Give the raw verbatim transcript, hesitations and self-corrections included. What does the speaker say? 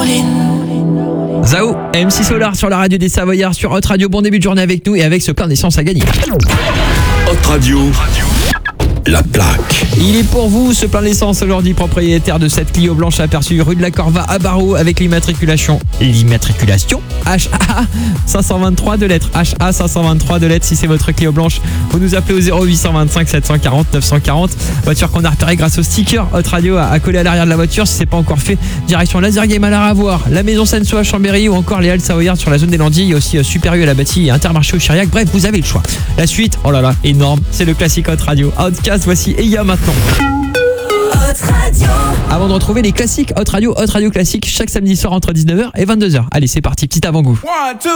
Zao, M C Solar sur la radio des Savoyards, sur Hot Radio. Bon début de journée avec nous et avec ce plein d'essence à gagner. Hot Radio, la plaque. Il est pour vous ce plein d'essence aujourd'hui, propriétaire de cette Clio blanche aperçue rue de la Corva à Barreau avec l'immatriculation. L'immatriculation H A cinq cent vingt-trois de lettres. H A cinq cent vingt-trois de lettres. Si c'est votre Clio blanche, vous nous appelez au zéro huit cent vingt-cinq sept cent quarante neuf cent quarante. Voiture qu'on a repérée grâce au sticker Hot Radio à, à coller à l'arrière de la voiture. Si c'est pas encore fait, direction Laser Game à la Ravoire, la maison Senso à Chambéry ou encore les Halles Savoyardes sur la zone des Landiers. Il y a aussi euh, Super U à la Bâtie et Intermarché au Chiriac. Bref, vous avez le choix. La suite, oh là là, énorme, c'est le classique Hot Radio. Outcast, voici Eya maintenant. Hot Radio. Avant de retrouver les classiques Hot Radio, Hot Radio classique chaque samedi soir entre dix-neuf heures et vingt-deux heures. Allez, c'est parti, petit avant-goût. One, two.